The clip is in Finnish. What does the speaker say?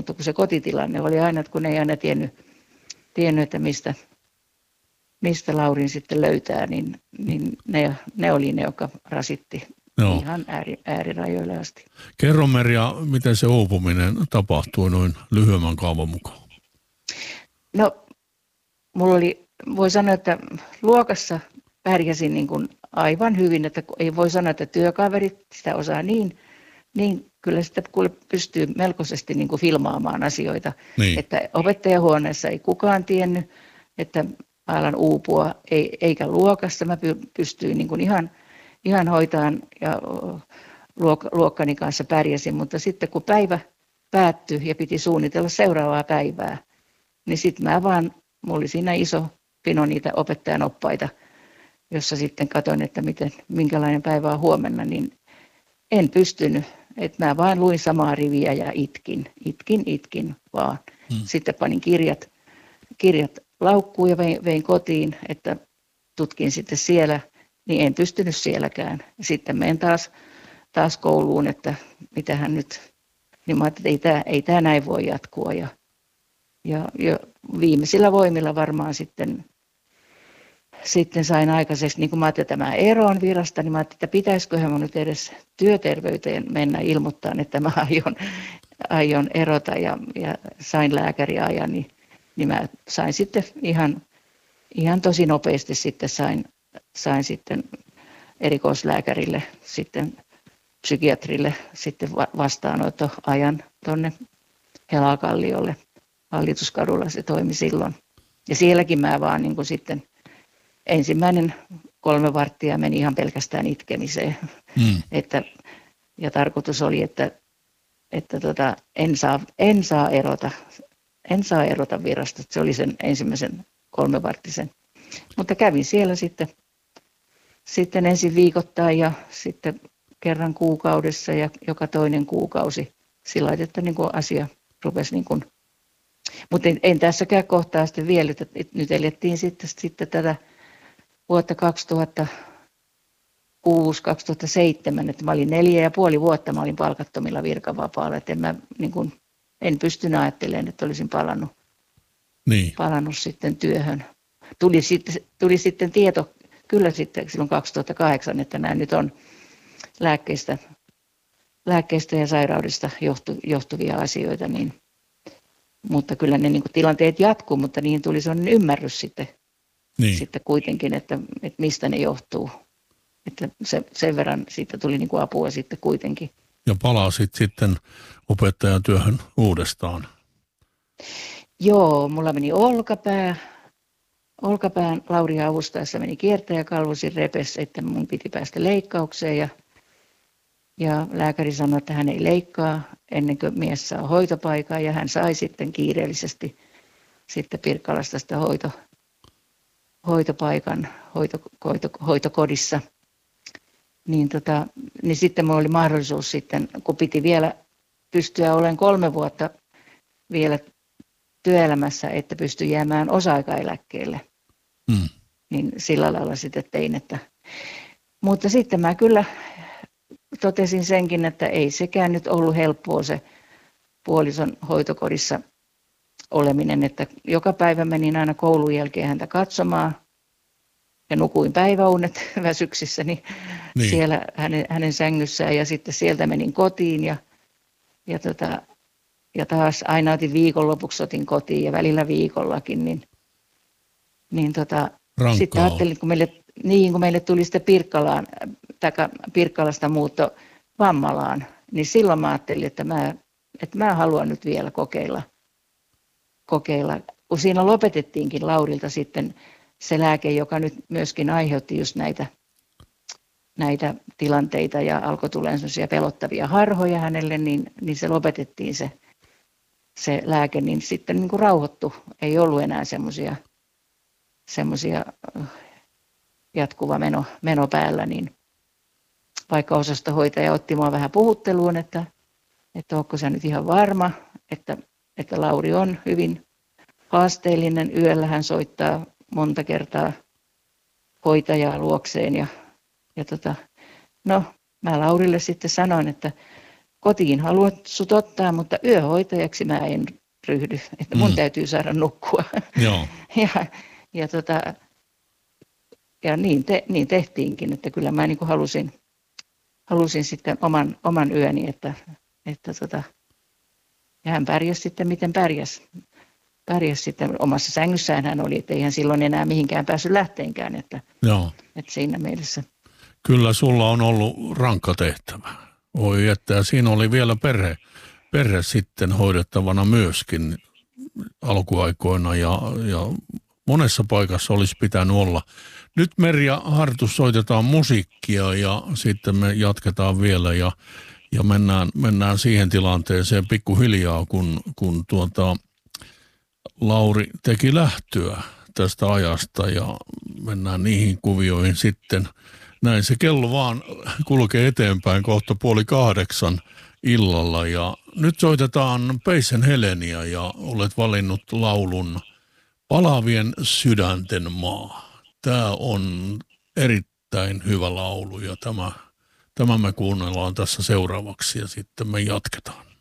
mutta kun se kotitilanne oli aina, että kun ei aina tiennyt että mistä Laurin sitten löytää, niin ne oli ne, jotka rasitti ihan äärirajoille asti. Kerro Merja, miten se uupuminen tapahtui noin lyhyemmän kaavan mukaan? No, voi sanoa, että luokassa pärjäsin niin kuin aivan hyvin, että ei voi sanoa, että työkaverit sitä osaa niin kyllä sitä pystyy melkoisesti niin kuin filmaamaan asioita. Niin. Että opettajahuoneessa ei kukaan tiennyt, että alan uupua, eikä luokassa. Mä pystyin niin kuin ihan hoitamaan ja luokkani kanssa pärjäsin, mutta sitten kun päivä päättyi ja piti suunnitella seuraavaa päivää, niin sitten mulla oli siinä iso pino niitä opettajan oppaita, jossa sitten katsoin, että minkälainen päivä on huomenna, niin en pystynyt. Että mä vaan luin samaa riviä ja itkin vaan. Sitten panin kirjat laukkuun ja vein kotiin, että tutkin sitten siellä, niin en pystynyt sielläkään. Sitten menen taas kouluun, että mitähän nyt, niin mä ajattelin, että ei tämä näin voi jatkua. Ja viimeisillä voimilla varmaan sitten sain aikaiseksi, niin kun mä ajattelin, että mä eroon virasta, niin mä ajattelin, että pitäisiköhän mun nyt edes työterveyteen mennä ilmoittamaan, että mä aion erota ja sain lääkäriajan, niin mä sain sitten ihan tosi nopeasti sitten sain sitten erikoislääkärille, sitten psykiatrille sitten vastaanottoajan tuonne Helakalliolle. Hallituskadulla se toimi silloin. Ja sielläkin mä vaan niin kuin sitten ensimmäinen 3 varttia meni ihan pelkästään itkemiseen. Ja tarkoitus oli, että en saa erota virasta. Se oli sen ensimmäisen 3 varttisen. Mutta kävin siellä sitten ensin viikoittain ja sitten kerran kuukaudessa ja joka toinen kuukausi. Sillä lailla, että niin kuin asia rupesi niin kuin. Mutta en tässäkään kohtaa sitten vielä, että nyt elettiin sitten tätä vuotta 2006-2007, että mä olin 4,5 vuotta, mä olin palkattomilla virkavapaalla, että en pystynyt ajattelemaan, että olisin palannut sitten työhön. Tuli sitten tieto, kyllä sitten silloin 2008, että nämä nyt on lääkkeistä ja sairaudesta johtuvia asioita, mutta kyllä ne niin kuin tilanteet jatkuu, mutta niihin tuli sellainen ymmärrys sitten kuitenkin, että mistä ne johtuu. Että sen verran siitä tuli niin kuin apua sitten kuitenkin. Ja palasit sitten opettajan työhön uudestaan. Joo, mulla meni olkapään Lauria avustaessa meni kiertäjäkalvosin repes, että mun piti päästä leikkaukseen ja lääkäri sanoi, että hän ei leikkaa ennen kuin mies saa hoitopaikan ja hän sai sitten kiireellisesti sitten Pirkkalasta sitä hoitopaikan hoitokodissa. Niin sitten minulla oli mahdollisuus sitten, kun piti vielä pystyä olemaan 3 vuotta vielä työelämässä, että pystyi jäämään osa-aikaeläkkeelle. Niin sillä lailla sitten tein, mutta sitten mä kyllä totesin senkin, että ei sekään nyt ollut helppoa se puolison hoitokodissa oleminen, että joka päivä menin aina koulun jälkeen häntä katsomaan ja nukuin päiväunet väsyksissäni siellä hänen sängyssään ja sitten sieltä menin kotiin ja taas aina viikonlopuksi otin kotiin ja välillä viikollakin, niin sitten ajattelin, kun meille tuli sitten Pirkkalasta muutto Vammalaan, niin silloin mä ajattelin, että mä haluan nyt vielä kokeilla. Kun siinä lopetettiinkin Laurilta sitten se lääke, joka nyt myöskin aiheutti just näitä tilanteita ja alkoi tulemaan sellaisia pelottavia harhoja hänelle, niin se lopetettiin se lääke, niin sitten niin kuin rauhoittui. Ei ollut enää semmoisia jatkuva meno päällä, niin vaikka osastohoitaja otti mua vähän puhutteluun, että onko sä nyt ihan varma, että Lauri on hyvin haasteellinen. Yöllä hän soittaa monta kertaa hoitajaa luokseen no mä Laurille sitten sanoin, että kotiin haluat sut ottaa, mutta yöhoitajaksi mä en ryhdy, että mun täytyy saada nukkua. Joo. ja niin tehtiinkin, että kyllä mä niin kuin halusin sitten oman yöni, että ja hän pärjäsi sitten miten pärjäsi sitten omassa sängyssään hän oli, että eihän silloin enää mihinkään päässyt lähteenkään, että siinä mielessä. Kyllä sulla on ollut rankka tehtävä. Voi että siinä oli vielä perhe sitten hoidettavana myöskin alkuaikoina ja monessa paikassa olisi pitänyt olla. Nyt Merja Hartus soitetaan musiikkia ja sitten me jatketaan vielä ja mennään siihen tilanteeseen pikkuhiljaa, kun Lauri teki lähtöä tästä ajasta ja mennään niihin kuvioihin sitten. Näin se kello vaan kulkee eteenpäin kohta 7:30 illalla ja nyt soitetaan Peisen Heleniä ja olet valinnut laulun Palavien sydänten maa. Tämä on erittäin hyvä laulu ja tämä me kuunnellaan tässä seuraavaksi ja sitten me jatketaan.